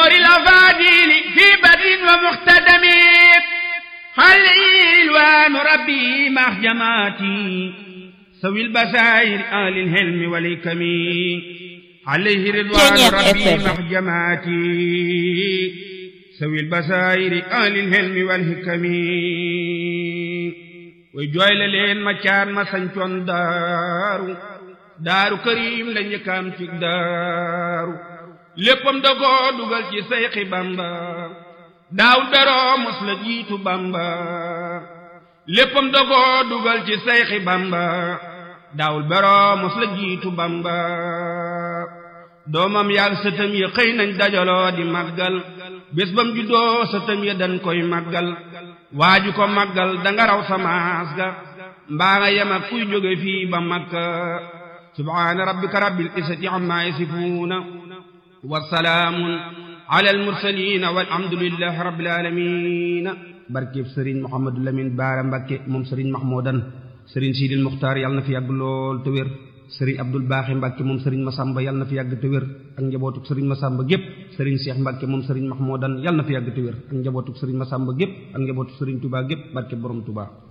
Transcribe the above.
نور الأفاضل في بدر ومختدم خليل ربي مع جماعتي سوي البشائر آل الهلم والحكم عليه رضوان ربي مع جماعتي سوي البشائر آل الهلم والحكم وجويل لين ما كان ما سنتون daaru karim la njëkkaam ci daaru léppam da ko dugal ci Seyxi Bamba daawul beroo mos la jiitu Bamba léppam da ko dugal ci Seyxi Bamba daawul beroo mos la jiitu Bamba doomam yaag sëtam ya xëy nañ dajaloo di màggal bés bam juddoo sëtam ya dañ koy màggal waaju ko màggal danga raw samaas ga mbaa nga yem ak kuy jóge fii ba Makka subhaana rabbika rabbil izzati ammaa yasifuuna wa salaamun alal mursaliin walhamdulillahi rabbil aalamiin. barkeb Serigne Mouhamadou Lamine Bara Mbacké moom Serigne Mahmoudan Serigne Sidil Muxtaar yàlla na fi yàgg lool te wér. Serigne Abdoul Baaxi Mbacké moom Serigne Massamba yàlla na fi yàgg te wér ak njabootuk Serigne Massamba gépp. Serigne Cheikh Mbacké moom Serigne Mahmoudan yàlla na fi yàgg te wér ak njabootuk Serigne Massamba gépp ak njabootuk Serigne Touba gépp barke borom Touba.